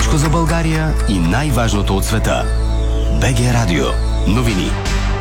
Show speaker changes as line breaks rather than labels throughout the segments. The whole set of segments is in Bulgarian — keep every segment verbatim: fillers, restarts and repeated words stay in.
Всичко за България и най-важното от света. БГ Радио. Новини.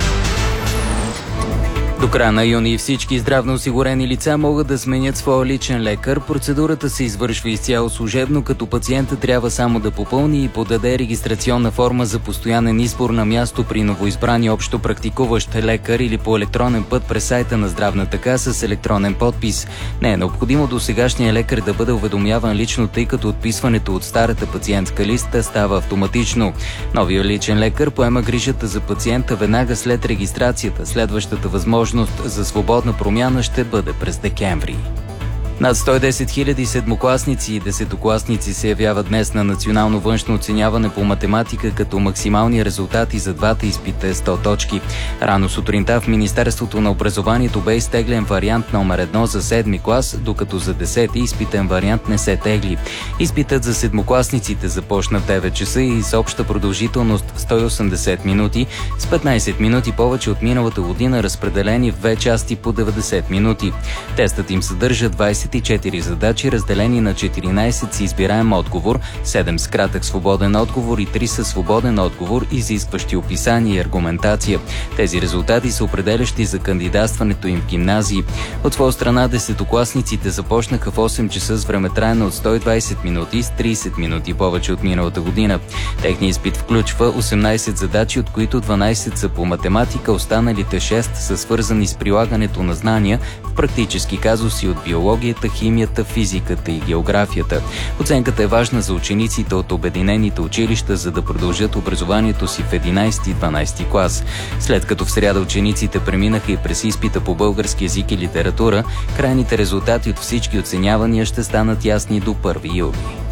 До края на юни всички здравно осигурени лица могат да сменят своя личен лекар. Процедурата се извършва изцяло служебно, като пациента трябва само да попълни и подаде регистрационна форма за постоянен избор на място при новоизбрани общо практикуващ лекар или по електронен път през сайта на Здравната каса с електронен подпис. Не е необходимо до сегашния лекар да бъде уведомяван лично, тъй като отписването от старата пациентска листа става автоматично. Новият личен лекар поема грижата за пациента веднага след регистрацията. Следващата възможност за свободна промяна ще бъде през декември. Над сто и десет хиляди седмокласници и десетокласници се явяват днес на национално външно оценяване по математика, като максимални резултати за двата изпита е сто точки. Рано сутринта в Министерството на образованието бе изтеглен вариант номер едно за седми клас, докато за десети изпитен вариант не се тегли. Изпитът за седмокласниците започна в девет часа и с обща продължителност сто и осемдесет минути, с петнайсет минути повече от миналата година, разпределени в две части по деветдесет минути. Тестът им съдържа двайсет и четири задачи, разделени на четиринайсет с избираем отговор, седем с кратък свободен отговор и три със свободен отговор, изискващи описание и аргументация. Тези резултати са определящи за кандидатстването им в гимназии. От своя страна, десетокласниците започнаха в осем часа с времетраене от сто и двайсет минути, с трийсет минути повече от миналата година. Техният изпит включва осемнайсет задачи, от които дванайсет са по математика, останалите шест са свързани с прилагането на знания в практически казуси от биология, химията, физиката и географията. Оценката е важна за учениците от обединените училища, за да продължат образованието си в единайсети и дванайсети клас. След като в сряда учениците преминаха и през изпита по български език и литература, крайните резултати от всички оценявания ще станат ясни до първи юли.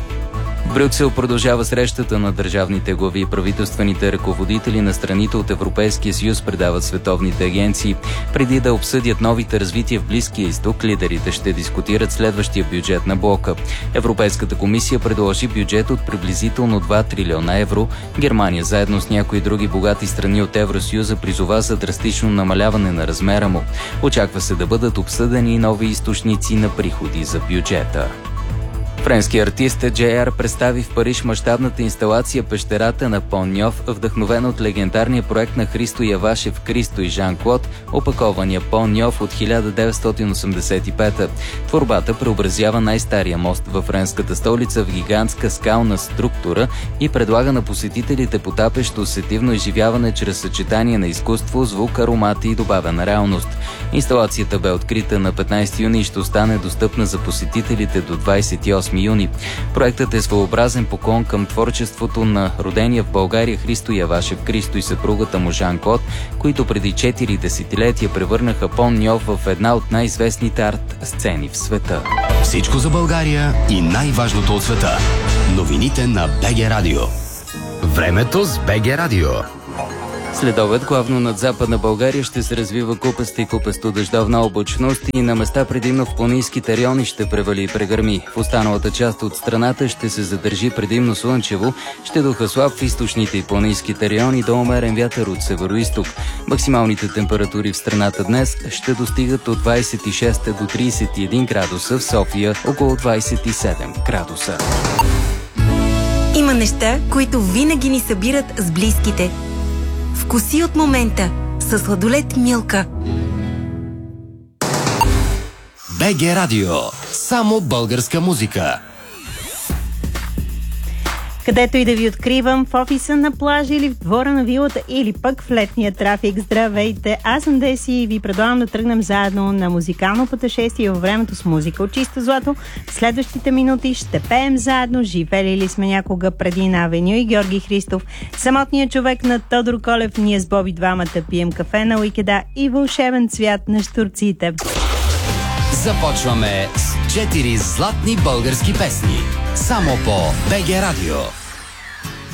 В Брюксел продължава срещата на държавните глави и правителствените ръководители на страните от Европейския съюз, предават световните агенции. Преди да обсъдят новите развития в Близкия изток, лидерите ще дискутират следващия бюджет на блока. Европейската комисия предложи бюджет от приблизително два трилиона евро. Германия, заедно с някои други богати страни от Евросъюза, призова за драстично намаляване на размера му. Очаква се да бъдат обсъдени и нови източници на приходи за бюджета. Френският артист Джей Ар представи в Париж мащабната инсталация "Пещерата на Пон-Ньов", вдъхновена от легендарния проект на Христо Явашев "Кристо и Жан-Клод", опакования Пон-Ньов от хиляда деветстотин осемдесет и пета. Творбата преобразява най-стария мост във френската столица в гигантска скална структура и предлага на посетителите потапещо усетивно изживяване чрез съчетание на изкуство, звук, аромати и добавена реалност. Инсталацията бе открита на петнайсети юни и ще остане достъпна за посетителите до двайсет и осми юни. Проектът е своеобразен поклон към творчеството на родения в България Христо Явашев Кристо и съпругата му Жан-Клод, които преди четири десетилетия превърнаха Пон-Ньов в една от най-известните арт-сцени в света.
Всичко за България и най-важното от света. Новините на БГ Радио. Времето с БГ Радио.
След обед главно над Западна България ще се развива купеста и купесто-дъждовна облачност и на места предимно в планинските райони ще превали и прегърми. В останалата част от страната ще се задържи предимно слънчево, ще духа слаб в източните и планинските райони до умерен вятър от северо-изток. Максималните температури в страната днес ще достигат от двайсет и шест до трийсет и един градуса, в София около двайсет и седем градуса.
Има неща, които винаги ни събират с близките. Вкуси от момента със сладолед Милка.
БГ Радио. Само българска музика.
Където и да ви откривам, в офиса, на плажа или в двора на вилата, или пък в летния трафик. Здравейте, аз съм Деси и ви предлагам да тръгнем заедно на музикално пътешествие във времето с музика от чисто злато. В следващите минути ще пеем заедно "Живели ли сме някога" преди на Авеню и Георги Христов, "Самотният човек" на Тодор Колев, ние с Боби двамата пием кафе на Уикеда и "Вълшебен цвят" на Щурците.
Започваме с четири златни български песни. Само по БГ Радио.